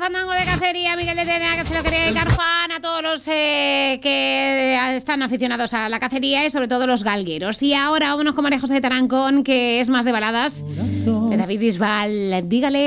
fandango de cacería, Miguel de Tena, que se lo quería dedicar, Juan, a todos los que están aficionados a la cacería y sobre todo los galgueros. Y ahora vámonos con María José de Tarancón, que es más de baladas, de David Bisbal. Dígale